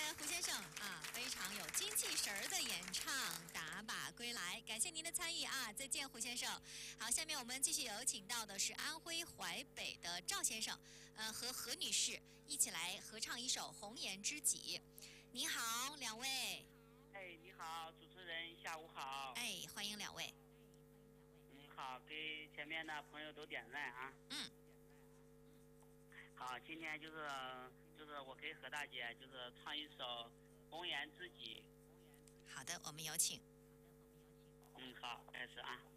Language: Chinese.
胡先生啊，非常有精气神儿的演唱《打靶归来》，感谢您的参与啊！再见，胡先生。好，下面我们继续有请到的是安徽淮北的赵先生，和何女士一起来合唱一首《红颜知己》。你好，两位。 哎，你好，主持人，下午好。 哎，欢迎两位。 好，给前面的朋友都点赞啊。好，今天就是我给何大姐就是唱一首《红颜知己》。 好的，我们有请。 好，开始啊。